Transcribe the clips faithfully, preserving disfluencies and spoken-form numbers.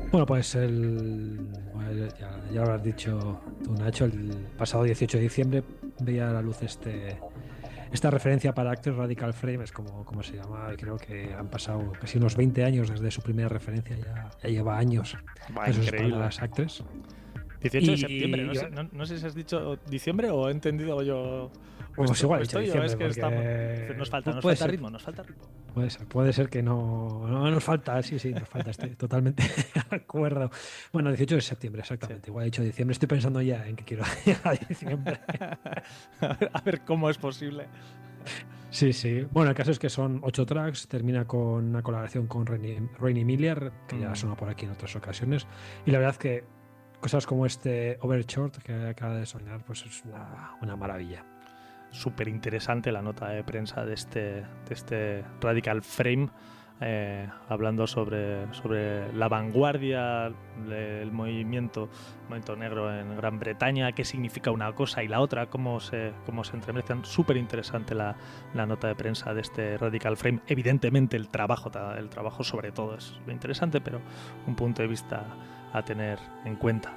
Bueno, pues el, bueno, ya, ya lo has dicho tú, Nacho, el pasado dieciocho de diciembre veía a la luz este, esta referencia para Actors Radical Frame, es como, como se llama, y creo que han pasado casi unos veinte años desde su primera referencia, ya, ya lleva años Va, a sus increíble. espaldas Actors. dieciocho de septiembre, Y, no y sé, no, no sé si has dicho diciembre o he entendido yo. O, pues esto, o igual he dicho estoy yo, es diciembre, que estamos. Nos porque falta, pu- nos puede falta ser, ritmo, nos falta ritmo. puede ser, puede ser que no, no nos falta, sí, sí, nos falta, estoy totalmente de acuerdo. Bueno, dieciocho de septiembre, Sí. exactamente, igual he dicho diciembre, estoy pensando ya en que quiero ir a diciembre. A ver cómo es posible. Sí, sí. Bueno, el caso es que son ocho tracks, termina con una colaboración con Rainy, Rainy Miller, que ya ha Mm, sonado por aquí en otras ocasiones. Y la verdad que cosas como este Overture que acaba de sonar, pues es una, una maravilla. Súper interesante la nota de prensa de este, de este Radical Frame, eh, hablando sobre, sobre la vanguardia del movimiento, movimiento negro en Gran Bretaña, qué significa una cosa y la otra, cómo se, cómo se entremezclan. Súper interesante la, la nota de prensa de este Radical Frame. Evidentemente el trabajo, el trabajo sobre todo es lo interesante, pero un punto de vista a tener en cuenta.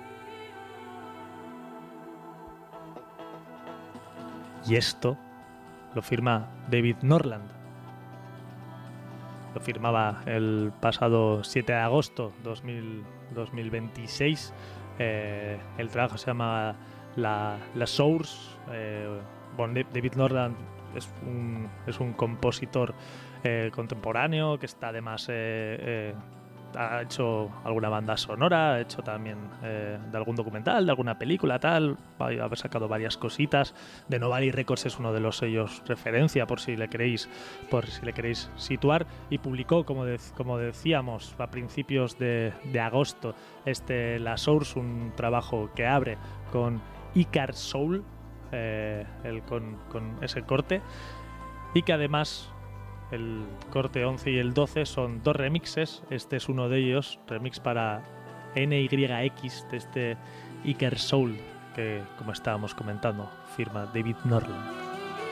Y esto lo firma David Norland. Lo firmaba el pasado siete de agosto de dos mil veintiséis. Eh, el trabajo se llama La, la Source. Eh, bueno, David Norland es un, es un compositor eh, contemporáneo que está además... Eh, eh, ha hecho alguna banda sonora, ha hecho también eh, de algún documental, de alguna película, tal, va a haber sacado varias cositas. De No Valley Records es uno de los sellos referencia, por si le queréis, por si le queréis situar, y publicó, como, de, como decíamos, a principios de, de agosto, este La Source, un trabajo que abre con Icar Soul, eh, el, con, con ese corte, y que además el corte once y el doce son dos remixes. Este es uno de ellos, remix para N Y X de este Iker Soul, que, como estábamos comentando, firma David Norland.